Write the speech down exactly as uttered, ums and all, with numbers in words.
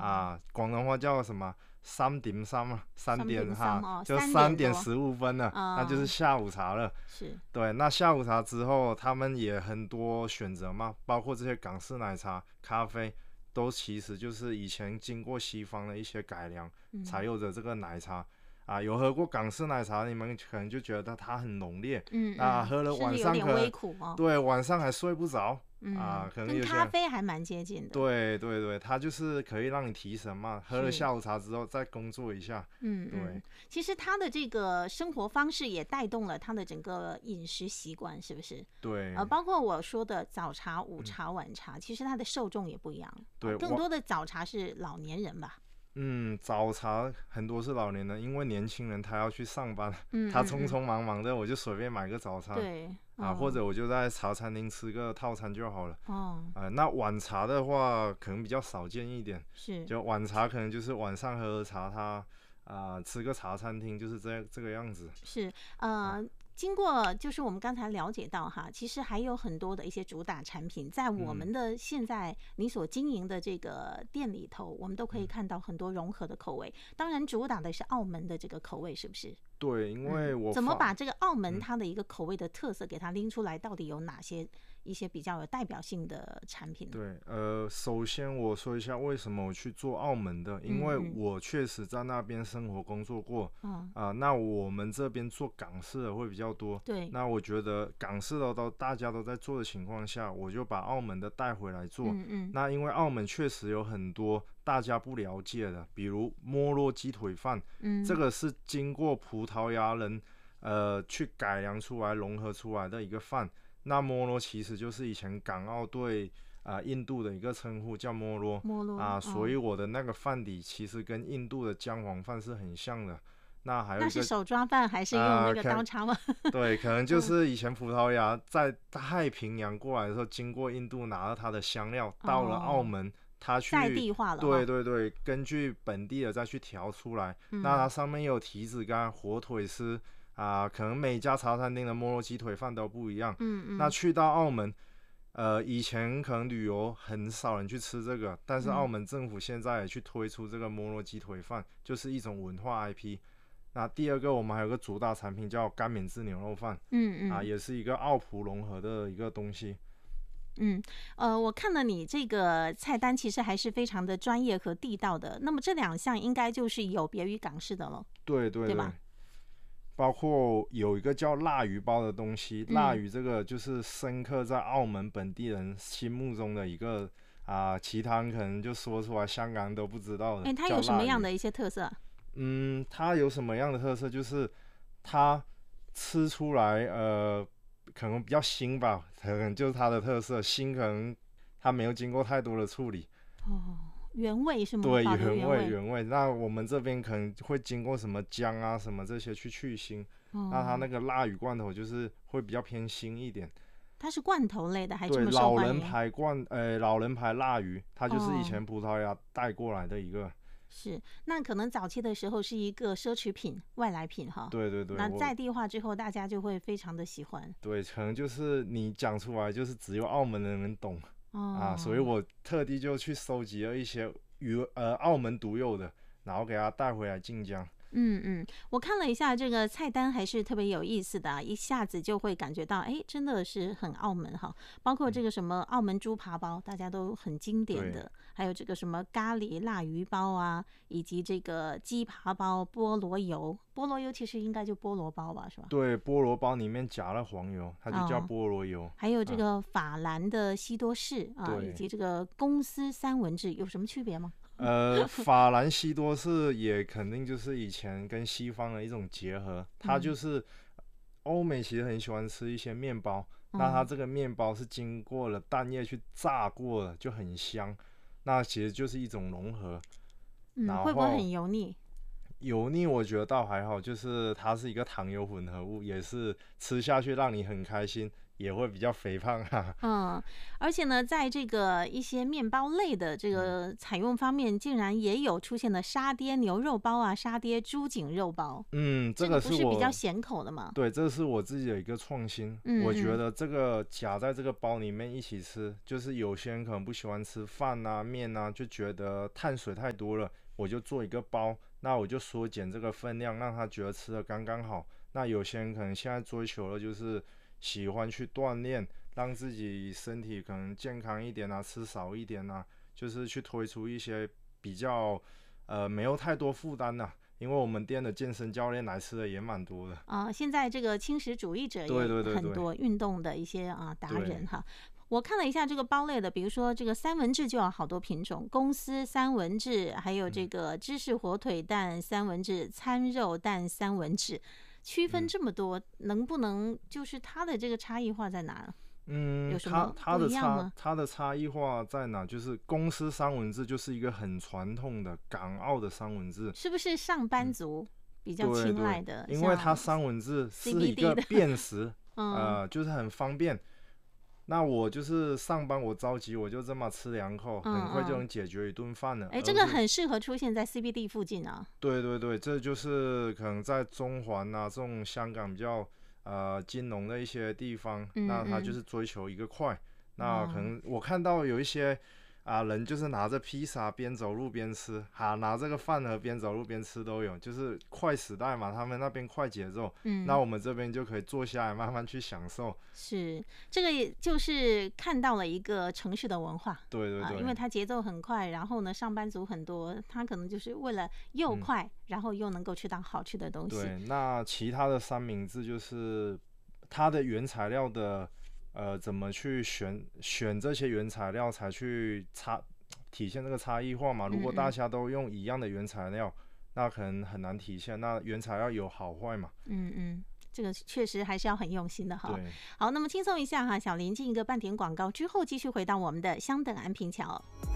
啊，广东话叫什么？三点三嘛，三点哈， 哦、 就三点十五分了， 哦， 那就是下午茶了。 是， 对，那下午茶之后，他们也很多选择嘛，包括这些港式奶茶、咖啡，都其实就是以前经过西方的一些改良， 嗯、 才有的这个奶茶。啊，有喝过港式奶茶，你们可能就觉得它很浓烈， 嗯， 啊，喝了晚上可能有点微苦哦， 对，晚上还睡不着。 嗯、 啊，可能跟咖啡还蛮接近的。 对对对，它就是可以让你提神嘛。喝了下午茶之后再工作一下。 嗯， 对嗯。其实他的这个生活方式也带动了他的整个饮食习惯，是不是？ 对。 呃，包括我说的早茶、午茶、晚茶，嗯、其实它的受众也不一样。 对， 更多的早茶是老年人吧。 嗯，早茶很多是老年人，因为年轻人他要去上班， 嗯、 他匆匆忙忙的，我就随便买个早餐， 对， 啊、 哦， 或者我就在茶餐厅吃个套餐就好了。 哦， 呃，那晚茶的话可能比较少见一点， 是， 就晚茶可能就是晚上喝喝茶，他啊、呃、吃个茶餐厅就是这这个样子。 是，呃。经过就是我们刚才了解到哈，其实还有很多的一些主打产品，在我们的现在你所经营的这个店里头，我们都可以看到很多融合的口味。当然，主打的是澳门的这个口味，是不是？ 对，因为我、 嗯、怎么把这个澳门它的一个口味的特色给它拎出来，到底有哪些一些比较有代表性的产品呢？ 对，呃，首先我说一下为什么我去做澳门的，因为我确实在那边生活工作过， 嗯啊、呃，那我们这边做港式的会比较多， 对， 那我觉得港式的都大家都在做的情况下，我就把澳门的带回来做， 嗯嗯， 那因为澳门确实有很多大家不了解的，比如摩洛鸡腿饭， 嗯， 这个是经过葡萄牙人呃去改良出来、融合出来的一个饭。那摩洛其实就是以前港澳对啊、呃、印度的一个称呼，叫摩洛。 摩洛啊、呃，所以哦我的那个饭底其实跟印度的姜黄饭是很像的。那还有一个， 那是手抓饭还是用那个刀叉吗？ 呃、对，可能就是以前葡萄牙在太平洋过来的时候，经过印度拿了它的香料，到了澳门。哦，他去在地化了， 对对对，根据本地的再去调出来。嗯、那它上面有提子干、火腿丝啊、呃，可能每家茶餐厅的摩洛鸡腿饭都不一样。 嗯嗯。 那去到澳门，呃，以前可能旅游很少人去吃这个，但是澳门政府现在也去推出这个摩洛鸡腿饭，就是一种文化 I P。那第二个，我们还有个主打产品叫干免治牛肉饭， 嗯嗯， 啊，也是一个澳葡融合的一个东西。 嗯，呃，我看了你这个菜单，其实还是非常的专业和地道的。那么这两项应该就是有别于港式的了， 对对 对, 对吧？包括有一个叫腊鱼包的东西， 嗯、 腊鱼这个就是深刻在澳门本地人心目中的一个啊、呃，其他人可能就说出来，香港人都不知道的。 哎，它有什么样的一些特色？ 嗯，它有什么样的特色？就是它吃出来，呃。可能比较腥吧，可能就是它的特色。腥可能它没有经过太多的处理。 哦，原味是吗？ 对， 原原味原味。那我们这边可能会经过什么姜啊什么这些去去腥。哦、那它那个腊鱼罐头就是会比较偏腥一点。 它是罐头类的还是这对， 么受欢迎？ 老人牌罐，呃，老人牌腊鱼，它就是以前葡萄牙带过来的一个。哦， 是，那可能早期的时候是一个奢侈品、外来品哈。 对对对。 那在地化之后，大家就会非常的喜欢。 对，可能就是你讲出来，就是只有澳门人能懂、 哦、 啊，所以我特地就去收集了一些与呃澳门独有的，然后给它带回来晋江。 嗯嗯，我看了一下这个菜单，还是特别有意思的、啊，一下子就会感觉到，哎，真的是很澳门哈。包括这个什么澳门猪扒包，大家都很经典的，还有这个什么咖喱腊鱼包啊，以及这个鸡扒包、菠萝油。菠萝油其实应该就菠萝包吧，是吧？ 对，菠萝包里面夹了黄油，它就叫菠萝油。 哦、还有这个法兰的西多士、嗯、啊，以及这个公司三文治，有什么区别吗？ 呃，法兰西多士也肯定就是以前跟西方的一种结合，它就是欧美其实很喜欢吃一些面包，嗯、那它这个面包是经过了蛋液去炸过的，就很香。那其实就是一种融合。 嗯，会不会很油腻？ 油腻我觉得倒还好，就是它是一个糖油混合物，也是吃下去让你很开心， 也会比较肥胖啊。 嗯，而且呢，在这个一些面包类的这个采用方面，竟然也有出现了沙爹牛肉包啊、沙爹猪颈肉包。 嗯，这个是个是我比较咸口的嘛？ 对，这是我自己的一个创新。 嗯， 我觉得这个夹在这个包里面一起吃，就是有些人可能不喜欢吃饭啊、面啊，就觉得碳水太多了，我就做一个包，那我就缩减这个分量，让他觉得吃的刚刚好。那有些人可能现在追求的就是喜欢去锻炼，让自己身体可能健康一点啊，吃少一点啊，就是去推出一些比较呃没有太多负担呐。因为我们店的健身教练来吃的也蛮多的啊、呃，现在这个轻食主义者也很多，运动的一些啊达人哈。我看了一下这个包类的，比如说这个三文治就有好多品种，公司三文治，还有这个芝士火腿蛋三文治、餐肉蛋三文治，区分这么多，嗯、能不能就是它的这个差异化在哪？ 嗯，它它的差它的差异化在哪？就是公司三文治就是一个很传统的港澳的三文治， 是不是上班族比较青睐的？ 嗯、对对，因为它三文治是一个便食， 嗯、 呃，就是很方便。那我就是上班，我着急，我就这么吃两口，很快就能解决一顿饭了。 哎、嗯嗯，这个很适合出现在 C B D 附近啊。 对对对，这就是可能在中环啊这种香港比较呃金融的一些地方， 嗯嗯， 那他就是追求一个快。那可能我看到有一些啊人就是拿着披萨边走路边吃，哈，拿这个饭盒边走路边吃都有，就是快时代嘛，他们那边快节奏， 嗯， 那我们这边就可以坐下来慢慢去享受。 是，这个也就是看到了一个城市的文化， 对对对， 啊、因为它节奏很快，然后呢，上班族很多，他可能就是为了又快，嗯、然后又能够吃到好吃的东西。 对，那其他的三明治就是它的原材料的。呃，怎么去选选这些原材料才去差体现这个差异化嘛？如果大家都用一样的原材料，嗯嗯，那可能很难体现。那原材料有好坏嘛？ 嗯嗯，这个确实还是要很用心的哈。 对， 好，那么轻松一下哈，小林进一个半点广告之后，继续回到我们的相等安平桥。